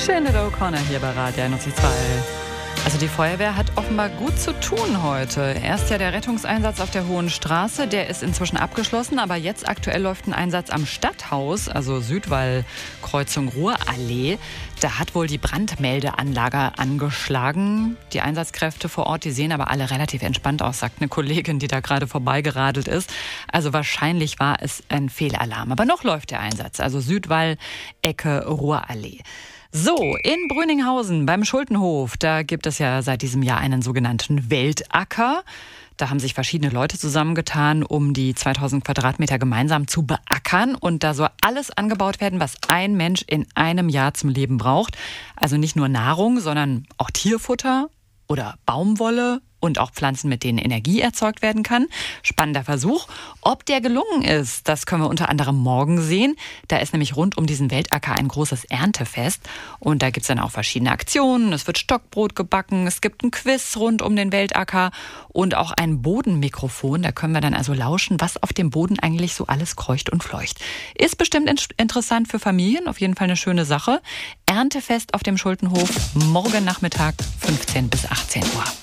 Sinead O'Connor hier bei Radio 102. Also die Feuerwehr hat offenbar gut zu tun heute. Erst ja der Rettungseinsatz auf der Hohen Straße, der ist inzwischen abgeschlossen, aber jetzt aktuell läuft ein Einsatz am Stadthaus, also Südwall, Kreuzung Ruhrallee. Da hat wohl die Brandmeldeanlage angeschlagen. Die Einsatzkräfte vor Ort, die sehen aber alle relativ entspannt aus, sagt eine Kollegin, die da gerade vorbeigeradelt ist. Also wahrscheinlich war es ein Fehlalarm. Aber noch läuft der Einsatz, also Südwall, Ecke Ruhrallee. So, in Brüninghausen beim Schultenhof, da gibt es ja seit diesem Jahr einen sogenannten Weltacker. Da haben sich verschiedene Leute zusammengetan, um die 2000 Quadratmeter gemeinsam zu beackern. Und da soll alles angebaut werden, was ein Mensch in einem Jahr zum Leben braucht. Also nicht nur Nahrung, sondern auch Tierfutter oder Baumwolle und auch Pflanzen, mit denen Energie erzeugt werden kann. Spannender Versuch. Ob der gelungen ist, das können wir unter anderem morgen sehen. Da ist nämlich rund um diesen Weltacker ein großes Erntefest. Und da gibt es dann auch verschiedene Aktionen. Es wird Stockbrot gebacken, es gibt ein Quiz rund um den Weltacker und auch ein Bodenmikrofon. Da können wir dann also lauschen, was auf dem Boden eigentlich so alles kreucht und fleucht. Ist bestimmt interessant für Familien, auf jeden Fall eine schöne Sache. Erntefest auf dem Schultenhof, morgen Nachmittag 15 bis 18 Uhr.